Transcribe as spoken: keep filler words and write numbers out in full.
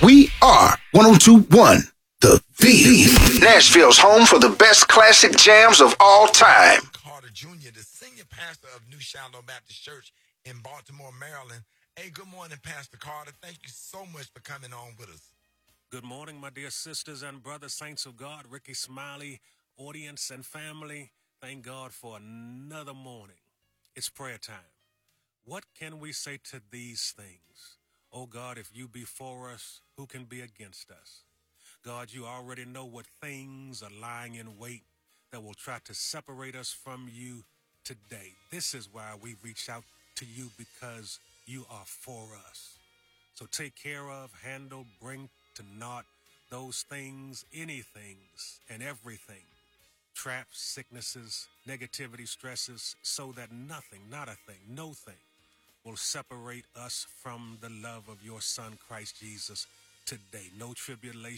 We are one oh two point one, The Thief. Nashville's home for the best classic jams of all time. Carter Junior, the senior pastor of New Shiloh Baptist Church in Baltimore, Maryland. Hey, good morning, Pastor Carter. Thank you so much for coming on with us. Good morning, my dear sisters and brothers, saints of God, Ricky Smiley, audience and family. Thank God for another morning. It's prayer time. What can we say to these things? Oh God, if you be for us, who can be against us? God, you already know what things are lying in wait that will try to separate us from you today. This is why we reach out to you, because you are for us. So take care of, handle, bring to naught those things, anythings, and everything. Traps, sicknesses, negativity, stresses, so that nothing, not a thing, no thing will separate us from the love of your Son, Christ Jesus, today. No tribulation.